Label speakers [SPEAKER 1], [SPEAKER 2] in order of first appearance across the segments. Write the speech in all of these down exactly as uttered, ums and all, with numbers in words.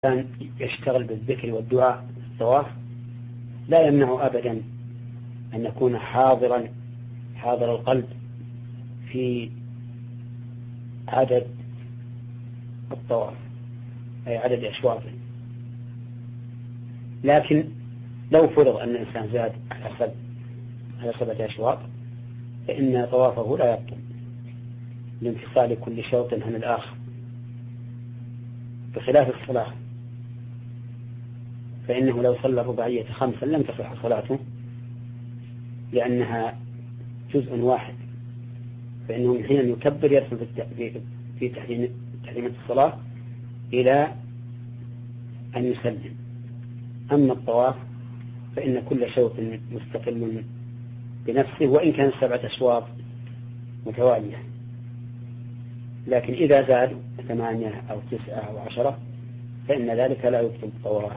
[SPEAKER 1] كان يشتغل بالذكر والدعاء في الطواف لا يمنع أبدا أن يكون حاضرا حاضر القلب في عدد الطواف أي عدد أشواطه، لكن لو فرض أن الإنسان زاد على سبع على سبعة أشواط فإن طوافه لا يبطل لانفصال كل شوط عن الآخر، بخلاف الصلاة فإنه لو صلى الرباعية خمسا لم تصح صلاته لأنها جزء واحد، فإنه من حين يكبر يرسل في تحريمة الصلاة إلى أن يسلم. أما الطواف فإن كل شوط مستقل بنفسه وإن كان سبعة أشواط متوالية، لكن إذا زاد ثمانية أو تسعة أو عشرة فإن ذلك لا يبطل الطواف.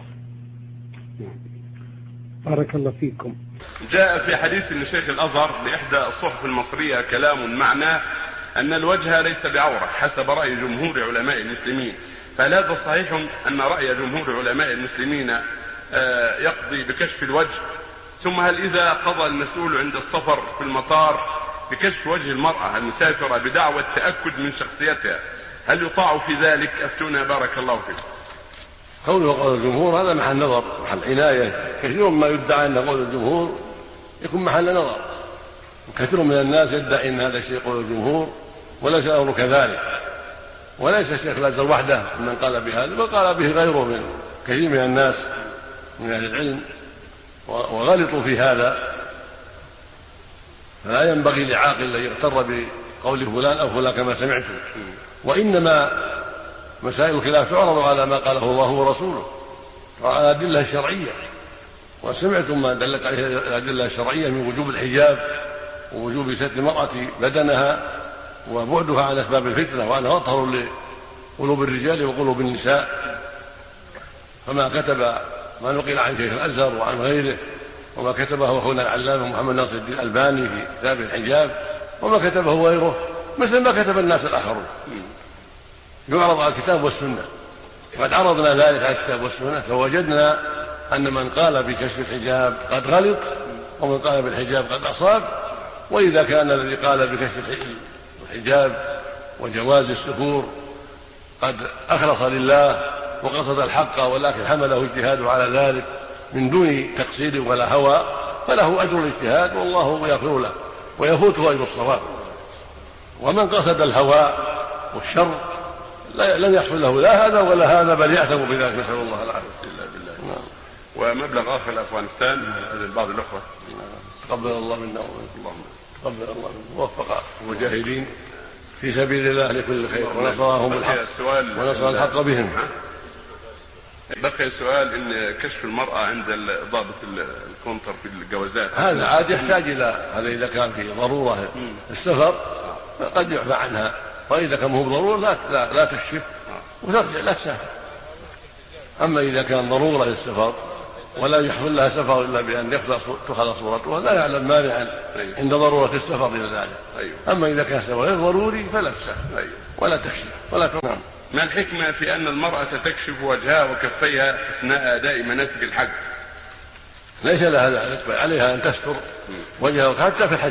[SPEAKER 2] بارك الله فيكم.
[SPEAKER 3] جاء في حديث لشيخ الأزهر لإحدى الصحف المصرية كلام معناه أن الوجه ليس بعورة حسب رأي جمهور علماء المسلمين، فهل هذا صحيح أن رأي جمهور علماء المسلمين يقضي بكشف الوجه؟ ثم هل إذا قضى المسؤول عند السفر في المطار بكشف وجه المرأة المسافرة بدعوى التأكد من شخصيتها هل يطاع في ذلك؟ أفتونا بارك الله فيكم.
[SPEAKER 4] قوله قول الجمهور هذا محل نظر محل عناية، كثير ما يدعى أن قول الجمهور يكون محل نظر، وكثير من الناس يدعي أن هذا الشيء قول الجمهور وليس الأمر كذلك، وليس الشيخ الأزهر وحده من قال بهذا، بل قال به غيره من كثير من الناس من أهل العلم وغلطوا في هذا، فلا ينبغي لعاقل أن يغتر بقول فلان أو فلان كما سمعتم، وإنما مسائل الخلاف تعرض على ما قاله الله ورسوله وعلى الأدلة الشرعية، وسمعتم ما دلت عليه الأدلة الشرعية من وجوب الحجاب ووجوب ستر المرأة بدنها وبعدها عن أسباب الفتنة وأنها أطهر لقلوب الرجال وقلوب النساء، فما كتب ما نقل عن شيخ الأزهر وعن غيره وما كتبه أخونا العلامة محمد ناصر الدين الألباني في كتاب الحجاب وما كتبه غيره مثل ما كتب الناس الآخرون، يعرض على الكتاب والسنة، وقد عرضنا ذلك على الكتاب والسنة فوجدنا أن من قال بكشف الحجاب قد غلط ومن قال بالحجاب قد أصاب، وإذا كان الذي قال بكشف الحجاب وجواز السفور قد أخلص لله وقصد الحق ولكن حمله اجتهاده على ذلك من دون تقصير ولا هوى فله أجر الاجتهاد والله يغفر له ويفوته أجر الصواب، ومن قصد الهوى والشر لم يحصل له لا هذا ولا هذا بل يأثم بذلك، نسأل الله العافية إلا بالله.
[SPEAKER 3] ومبلغ آخر لأفغانستان هذا بعض الأخوة
[SPEAKER 4] تقبل الله منا ومنكم، تقبل الله منا ووفق المجاهدين في سبيل الله لكل خير ونصرهم الحق ونصر الحق بهم.
[SPEAKER 3] بقي سؤال إن كشف المرأة عند ضابط الكونتر في الجوازات
[SPEAKER 4] هذا عاد يحتاج إلى هذا إذا كان في ضرورة السفر قد يعفى عنها، وإذا كان مو ضرورة لا, لا, لا تكشف وترجع لا تسافر. أما إذا كان ضرورة للسفر ولا يحصل لها سفر إلا بأن تأخذ صورتها لا يعلم مانعا عند ضرورة السفر إلى ذلك. أما إذا كان سفر غير ضروري فلا تسافر ولا تكشف ولا تنام.
[SPEAKER 3] ما الحكمة في أن المرأة تكشف وجهها وكفيها أثناء أداء مناسك الحج؟
[SPEAKER 4] ليس لها ذلك، عليها أن تستر وجهها حتى في الحج،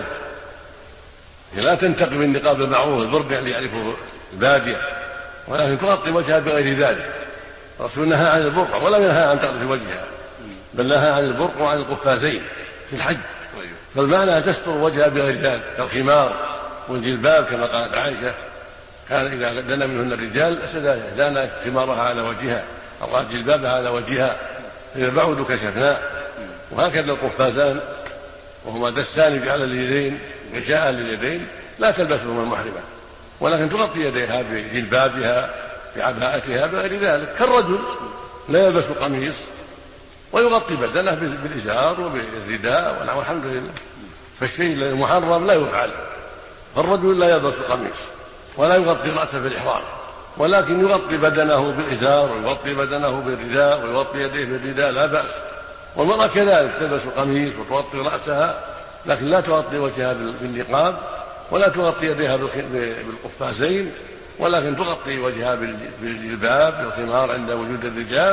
[SPEAKER 4] لا تنتقي من نقاب المعروف البرد اللي يعرفه البادية، ولكن تغطي وجهها بغير ذلك. الرسول نهى عن البرقع ولا ينهى عن تغطية وجهها، بل نهى عن البرقع وعن القفازين في الحج، فالمعنى أن تستر وجهها بغير ذلك كالخمار والجلباب كما قالت عائشة كان إذا دنا منهن الرجال دانا خمارها على وجهها أو جلبابها على وجهها إذا بعدوا كشفناه، وهكذا القفازان وهما دسان على اليدين غشاء لليدين لا تلبسهما المحرمة، ولكن تغطي يديها بجلبابها بعباءتها بغير ذلك، كالرجل لا يلبس قميص ويغطي بدنه بالإزار وبالرداء والحمد لله، فالشيء المحرم لا يفعل، فالرجل لا يلبس قميص ولا يغطي رأسه بالإحرام، ولكن يغطي بدنه بالإزار ويغطي بدنه بالرداء ويغطي يديه بالرداء لا بأس، والمرأة كذلك تلبس قميص وتغطي رأسها لكن لا تغطي وجهها بالنقاب ولا تغطي يديها بالقفازين ولكن تغطي وجهها بالجلباب بالخمار عند وجود الرجال